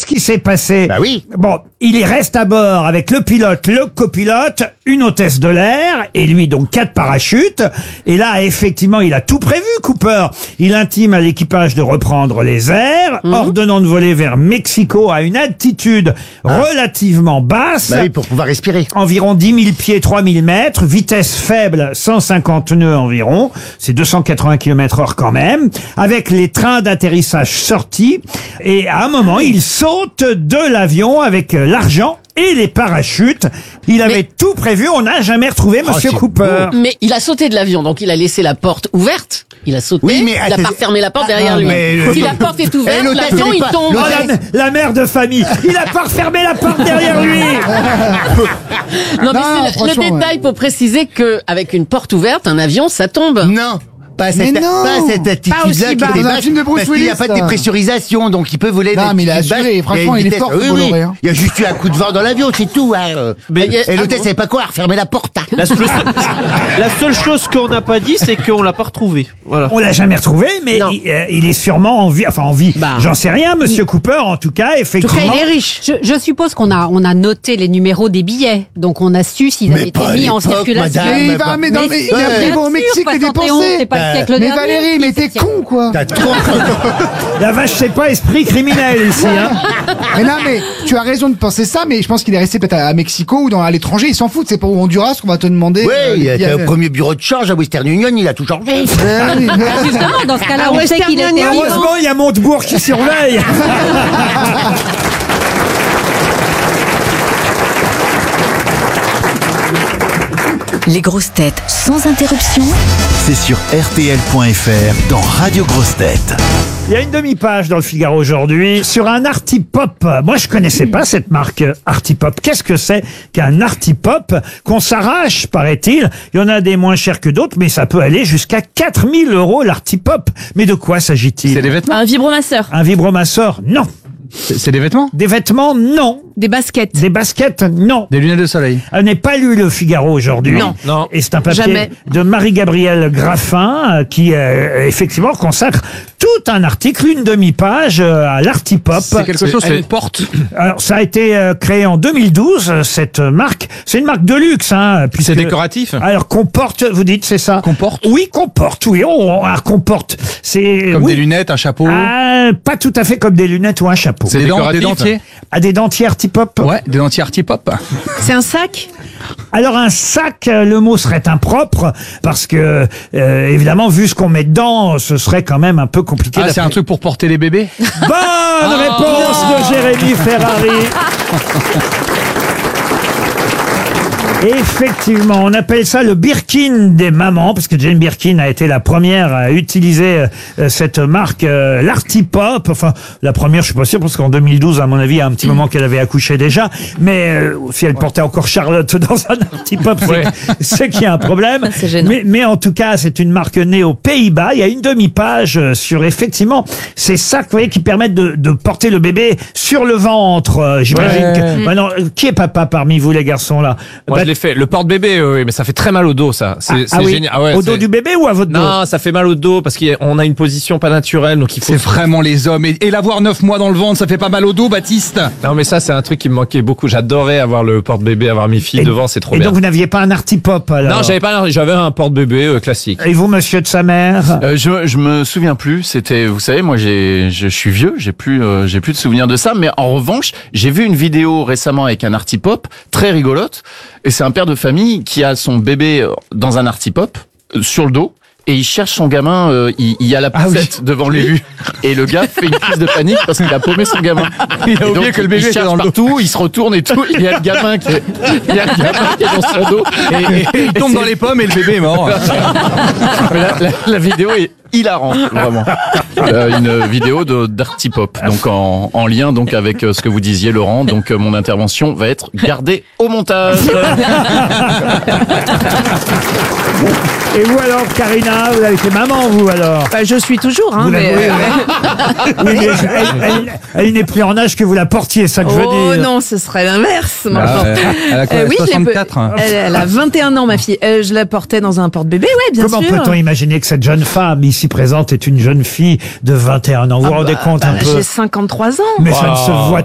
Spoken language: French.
ce qui s'est passé. Bah oui. Bon, il y reste à bord avec le pilote, le copilote, une hôtesse de l'air, et lui donc 4 parachutes. Et là, effectivement, il a tout prévu, Cooper. Il intime à l'équipage de reprendre les airs, ordonnant de voler vers Mexico à une altitude relativement basse. Bah oui, pour pouvoir respirer. Environ 10 000 pieds, 3 000 mètres, vitesse faible, 150 nœuds environ, c'est 280 km/h quand même, avec les trains d'atterrissage sortis, et à un moment, il saute de l'avion avec l'argent et les parachutes. Il avait tout prévu, on n'a jamais retrouvé Monsieur c'est Cooper. Mais il a sauté de l'avion, donc il a laissé la porte ouverte. Il a sauté, Oui, mais il a pas refermé la porte derrière non, lui. mais Si la porte est ouverte, l'hôtesse, l'avion elle est il pas- tombe. Oh, la mère de famille, il a pas refermé la porte derrière lui. Non, mais Non, c'est le franchement, détail pour préciser que avec une porte ouverte, un avion ça tombe. Non. Pas à cette Mais non. attitude-là aussi qui bas. est Dans un basse, film de Bruce parce qu'il n'y a Willis, pas de ça. dépressurisation, donc il peut voler. Non, mais il a d'altitude assuré. basse. Franchement, Et il est une fort, vitesse- ce Bolloré, hein. Il y a juste eu un coup de vent dans l'avion, c'est tout. Hein. Et l'hôtesse savait pas quoi, elle refermait la porte. La seule chose qu'on n'a pas dit, c'est qu'on l'a pas retrouvé. Voilà. On l'a jamais retrouvé, mais Non. il est sûrement en vie. Enfin, en vie. Bah. J'en sais rien, Monsieur Cooper. En tout cas, En tout cas, effectivement. il est riche. Je suppose qu'on a noté les numéros des billets, donc on a su s'ils Mais avaient été pas à mis en l'époque, circulation. madame. Mais il va, mais non, mais il a bien pris au sûr, Mexique et 71, dépensé. c'est pas le siècle Mais dernier. Valérie, mais t'es con, quoi. T'as trop. La vache, c'est pas esprit criminel ici. Hein. Mais non, mais tu as raison de penser ça, mais je pense qu'il est resté peut-être à Mexico ou à l'étranger, il s'en fout, c'est pas au Honduras qu'on va te demander. Oui, il les était au billets. premier bureau de change à Western Union, il a tout changé. Ouais, oui, mais- Justement, dans ce cas-là, on sait qu'il était vivant. Heureusement, il y a Montebourg qui surveille. Les grosses têtes sans interruption. C'est sur RTL.fr dans Radio Grosses Têtes. Il y a une demi-page dans le Figaro aujourd'hui sur un Artipop. Moi, je connaissais pas cette marque Artipop. Qu'est-ce que c'est qu'un Artipop qu'on s'arrache, paraît-il? Il y en a des moins chers que d'autres, mais ça peut aller jusqu'à 4 000 € l'Artipop. Mais de quoi s'agit-il? C'est des vêtements. Un vibromasseur. Un vibromasseur? Non. C'est des vêtements. Des vêtements? Non. Des baskets. Des baskets? Non. Des lunettes de soleil. Je n'ai pas lu le Figaro aujourd'hui. Non. Et c'est un papier Jamais. de Marie-Gabrielle Graffin qui effectivement consacre tout un article, une demi-page à l'Artipop. C'est quelque chose, c'est une porte. Alors ça a été créé en 2012, cette marque. C'est une marque de luxe, hein. Puisque, C'est décoratif. alors qu'on porte, vous dites, c'est ça? Qu'on porte. Oui, qu'on porte, oui. Alors qu'on porte. C'est Comme oui. des lunettes, un chapeau. Pas tout à fait comme des lunettes ou un chapeau. C'est des décoratif. dentiers. À des dentiers Artipop? Ouais, des dentiers Artipop. C'est un sac. Alors un sac, le mot serait impropre parce que évidemment vu ce qu'on met dedans, ce serait quand même un peu compliqué. Ah, c'est un truc pour porter les bébés. Bonne réponse de Jérémy Ferrari. Effectivement, on appelle ça le Birkin des mamans, parce que Jane Birkin a été la première à utiliser cette marque, l'Artipop. Enfin, la première, je suis pas sûr, parce qu'en 2012, à mon avis, il y a un petit moment qu'elle avait accouché déjà. Mais si elle portait encore Charlotte dans un Artipop, c'est qu'il y a un problème. C'est gênant. Mais en tout cas, c'est une marque née aux Pays-Bas. Il y a une demi-page sur effectivement ces sacs, vous voyez, qui permettent de porter le bébé sur le ventre. J'imagine que. Maintenant, qui est papa parmi vous, les garçons là? Moi, je l'ai fait. Le porte-bébé, oui, mais ça fait très mal au dos, ça. C'est oui. génial. Ah ouais, Au dos c'est- du bébé ou à votre dos? Non, ça fait mal au dos parce qu'on a une position pas naturelle, donc il faut. C'est vraiment les hommes. Et l'avoir 9 mois dans le ventre, ça fait pas mal au dos, Baptiste. Non, mais ça, c'est un truc qui me manquait beaucoup. J'adorais avoir le porte-bébé, avoir mes filles devant, c'est trop Et bien. donc vous n'aviez pas un Artipop alors? Non, j'avais un porte-bébé classique. Et vous, monsieur de sa mère? Je me souviens plus. C'était, vous savez, moi je suis vieux, j'ai plus de souvenirs de ça. Mais en revanche, j'ai vu une vidéo récemment avec un Artipop très rigolote. Et c'est un père de famille qui a son bébé dans un Artipop sur le dos. Et il cherche son gamin, il y a la poussette devant lui. Et le gars fait une crise de panique parce qu'il a paumé son gamin. Il a oublié que le bébé il était cherche dans le dos. partout, il se retourne et tout. Il y a le gamin qui est dans son dos. Et il tombe dans les pommes et le bébé est mort. Mais la vidéo est hilarante, vraiment. Une vidéo d'Artipop, donc en lien donc avec ce que vous disiez, Laurent. Donc mon intervention va être gardée au montage. Et vous alors, Karina, vous avez été maman, vous alors? Bah, je suis toujours, hein. Vous Mais, l'avez- Oui, mais elle n'est plus en âge que vous la portiez, ça que je veux oh dire. non, ce serait l'inverse. maintenant. Elle a quoi, Oui, je l'ai 64 hein. elle a 21 ans, ma fille. Je la portais dans un porte-bébé, ouais, bien Comment sûr. peut-on imaginer que cette jeune femme ici présente est une jeune fille de 21 ans? Vous vous rendez compte un peu? J'ai 53 ans. Mais ça ne se voit